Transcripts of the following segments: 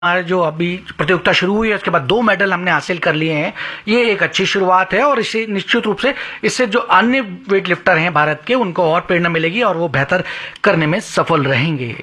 हमारे जो अभी प्रतियोगिता शुरू हुई है उसके बाद 2 मेडल हमने हासिल कर लिए हैं। ये एक अच्छी शुरुआत है और इसे निश्चित रूप से इससे जो अन्य वेट लिफ्टर हैं भारत के उनको और प्रेरणा मिलेगी और वो बेहतर करने में सफल रहेंगे।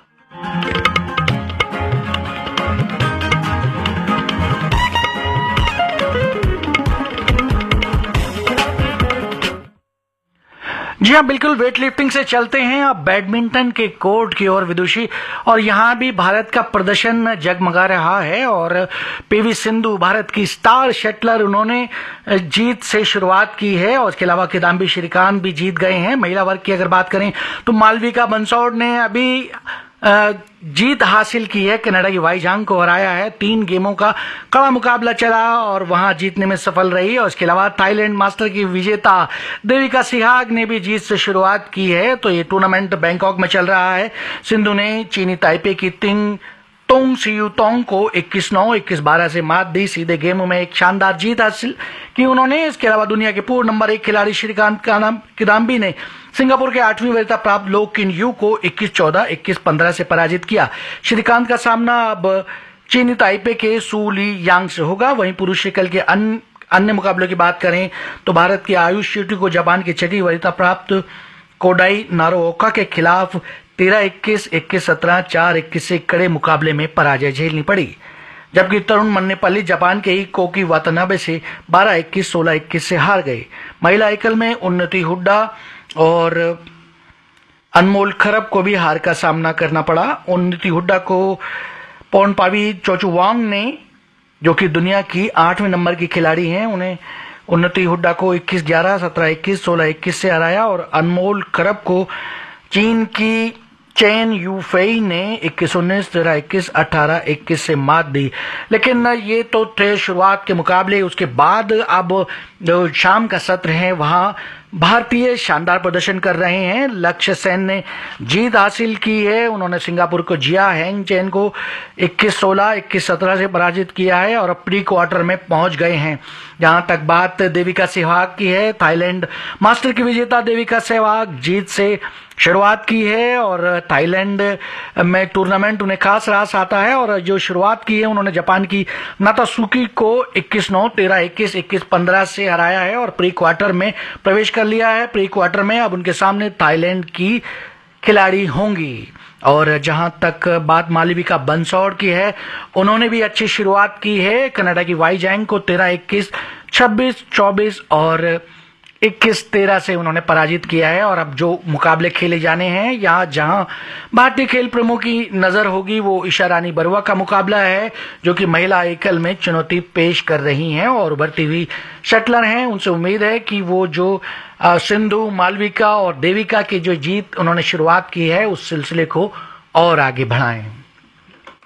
जी हाँ, बिल्कुल। वेट लिफ्टिंग से चलते हैं अब बैडमिंटन के कोर्ट की ओर विदुषी, और यहाँ भी भारत का प्रदर्शन जगमगा रहा है और पीवी सिंधु भारत की स्टार शटलर, उन्होंने जीत से शुरुआत की है और इसके अलावा किदाम्बी श्रीकांत भी जीत गए हैं। महिला वर्ग की अगर बात करें तो मालविका बंसोड़ ने अभी जीत हासिल की है, कनाडा की वाई झांग को हराया है। 3 गेमों का कड़ा मुकाबला चला और वहां जीतने में सफल रही। और इसके अलावा थाईलैंड मास्टर की विजेता देविका सिहाग ने भी जीत से शुरुआत की है। तो ये टूर्नामेंट बैंकॉक में चल रहा है। सिंधु ने चीनी ताइपे की तिंग तोंग सियू तोंग को 21-9, 21-12 से मात दी। सीधे गेमों में एक शानदार जीत हासिल की उन्होंने। इसके अलावा दुनिया के पूर्व नंबर 1 खिलाड़ी श्रीकांत किदाम्बी ने सिंगापुर के 8वीं वरीयता प्राप्त लो किन यू को 21-14, 21-15 से पराजित किया। श्रीकांत का सामना अब चीनी ताइपे के सू ली यांग से होगा। वहीं पुरुष शिकल के अन्य मुकाबलों की बात करें तो भारत के आयुष शेट्टी को जापान की 6वीं वरीयता प्राप्त कोडाई नारोओका के खिलाफ 13-21, 21-17, 4-21 से कड़े मुकाबले में पराजय झेलनी पड़ी। जबकि तरुण मन्नेपल्ली जापान के ही कोकी वातनाबे से 12-21, 16-21 से हार गए। महिला एकल में उन्नति हुड्डा और अनमोल खरब को भी हार का सामना करना पड़ा। उन्नति हुड्डा को पोर्नपावी चोचुवांग ने, जो कि दुनिया की 8वें नंबर की खिलाड़ी हैं, उन्हें उन्नति हुड्डा को 21-11, 17-21, 16-21 से हराया। और अनमोल खरब को चीन की चेन यूफेई ने 21-19, 13-21, 18-21 से मात दी। लेकिन ये तो थे शुरुआत के मुकाबले। उसके बाद अब जो शाम का सत्र है वहां भारतीय शानदार प्रदर्शन कर रहे हैं। लक्ष्य सेन ने जीत हासिल की है। उन्होंने सिंगापुर को जिया हैंग चेन को 21-16, 21-17 से पराजित किया है और अब प्री क्वार्टर में पहुंच गए हैं। जहां तक बात देविका सहवाग की है, थाईलैंड मास्टर की विजेता देविका सहवाग जीत से शुरुआत की है और थाईलैंड में टूर्नामेंट उन्हें खास रास आता है। और जो शुरुआत की है उन्होंने जापान की नातासुकी को 21-9, 13-21, 21-15 से हराया है और प्री क्वार्टर में प्रवेश कर लिया है। प्री क्वार्टर में अब उनके सामने थाईलैंड की खिलाड़ी होंगी। और जहां तक बात मालविका बंसोड़ की है, उन्होंने भी अच्छी शुरुआत की है। कनाडा की वाई झांग को 13-21, 26-24 और 21-13 से उन्होंने पराजित किया है। और अब जो मुकाबले खेले जाने हैं, यहाँ जहां भारतीय खेल प्रेमियों की नजर होगी वो ईशा रानी बरुआ का मुकाबला है, जो कि महिला एकल में चुनौती पेश कर रही हैं और उभरती हुई शटलर हैं। उनसे उम्मीद है कि वो जो सिंधु, मालविका और देविका की जो जीत उन्होंने शुरुआत की है उस सिलसिले को और आगे बढ़ाएं।